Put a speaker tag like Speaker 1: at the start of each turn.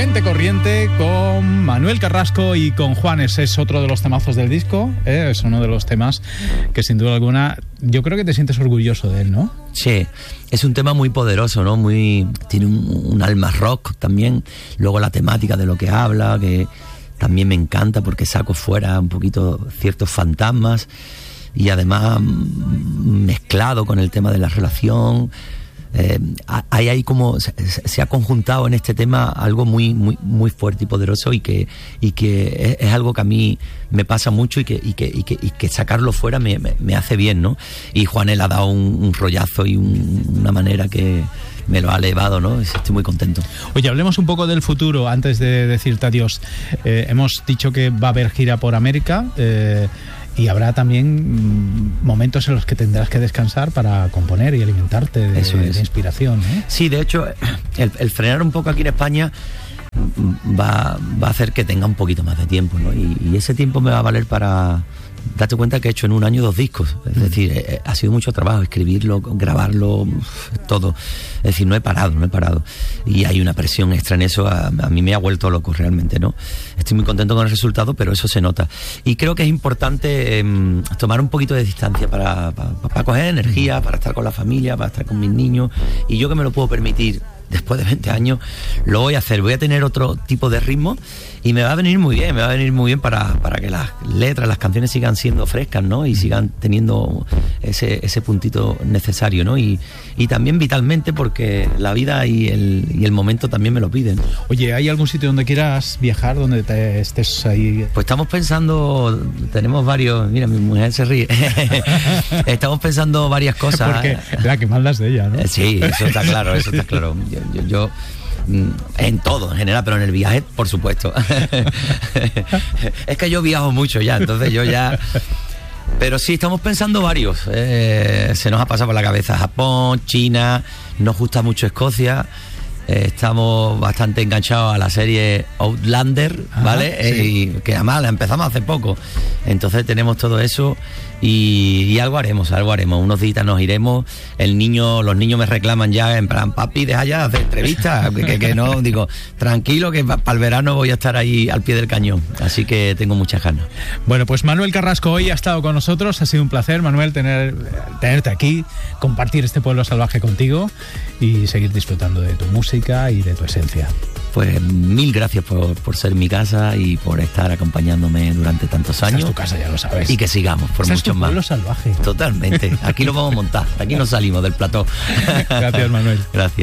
Speaker 1: Gente Corriente con Manuel Carrasco y con Juanes. Es otro de los temazos del disco, es uno de los temas que sin duda alguna yo creo que te sientes orgulloso de él, ¿no?
Speaker 2: Sí, es un tema muy poderoso, ¿no? Tiene un alma rock también. Luego la temática de lo que habla, que también me encanta porque saco fuera un poquito ciertos fantasmas y además mezclado con el tema de la relación. Hay como se ha conjuntado en este tema algo muy muy muy fuerte y poderoso y que es algo que a mí me pasa mucho y que sacarlo fuera me hace bien, ¿no? Y Juanes ha dado un rollazo y una manera que me lo ha elevado, ¿no? Estoy muy contento.
Speaker 1: Oye, hablemos un poco del futuro antes de decirte adiós. Hemos dicho que va a haber gira por América. Y habrá también momentos en los que tendrás que descansar para componer y alimentarte de inspiración, ¿eh?
Speaker 2: Sí, de hecho, el frenar un poco aquí en España va a hacer que tenga un poquito más de tiempo, ¿no? Y ese tiempo me va a valer para... Date cuenta que he hecho en un año 2 discos. Es decir, ha sido mucho trabajo escribirlo, grabarlo, todo. Es decir, no he parado. Y hay una presión extra en eso. A mí me ha vuelto loco realmente, ¿no? Estoy muy contento con el resultado, pero eso se nota. Y creo que es importante tomar un poquito de distancia para coger energía, para estar con la familia, para estar con mis niños. Y yo que me lo puedo permitir después de 20 años, lo voy a hacer. Voy a tener otro tipo de ritmo y me va a venir muy bien para que las letras, las canciones sigan siendo frescas, ¿no? Y sigan teniendo ese puntito necesario, ¿no? Y también vitalmente porque la vida y el momento también me lo piden.
Speaker 1: Oye, ¿hay algún sitio donde quieras viajar, donde te estés ahí?
Speaker 2: Pues estamos pensando, tenemos varios, mira, mi mujer se ríe. Estamos pensando varias cosas.
Speaker 1: Porque la que mandas de ella, ¿no?
Speaker 2: Sí, eso está claro. Yo en todo, en general, pero en el viaje, por supuesto. Es que yo viajo mucho ya, entonces yo ya... Pero sí, estamos pensando varios. Se nos ha pasado por la cabeza Japón, China, nos gusta mucho Escocia. Estamos bastante enganchados a la serie Outlander, ¿vale? Sí. Y que además la empezamos hace poco. Entonces tenemos todo eso y algo haremos. Unos días nos iremos. Los niños me reclaman ya en plan, papi, deja ya de hacer entrevistas. que no, digo, tranquilo, que para el verano voy a estar ahí al pie del cañón. Así que tengo muchas ganas.
Speaker 1: Bueno, pues Manuel Carrasco hoy ha estado con nosotros. Ha sido un placer, Manuel, tenerte aquí, compartir este pueblo salvaje contigo y seguir disfrutando de tu música y de tu esencia.
Speaker 2: Pues mil gracias por ser mi casa y por estar acompañándome durante tantos años.
Speaker 1: Esta es tu casa, ya lo sabes.
Speaker 2: Y que sigamos por muchos más.
Speaker 1: Pueblo salvaje.
Speaker 2: Totalmente. Aquí lo vamos a montar. Aquí nos salimos del plató.
Speaker 1: Gracias, Manuel.
Speaker 2: Gracias.